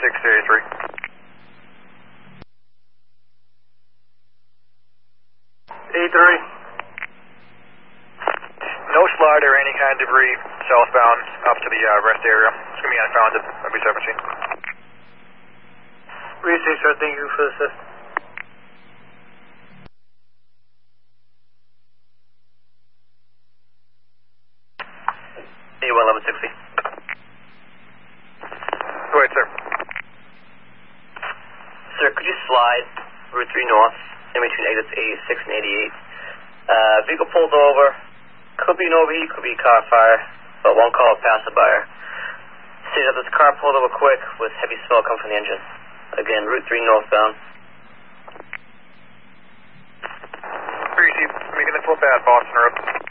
683. 83. No slide or any kind of debris southbound up to the rest area. It's going to be unfounded. That'll be 17. Research, sir. Thank you for the assist. A1160. Go ahead, sir. Sir, could you slide Route 3 north in between exits 86 and 88? Vehicle pulled over. Could be an overheat, could be a car fire, but one call passerby. See that this car pulled over quick with heavy smoke coming from the engine. Again, Route 3 northbound. Making the full pad, Boston Road.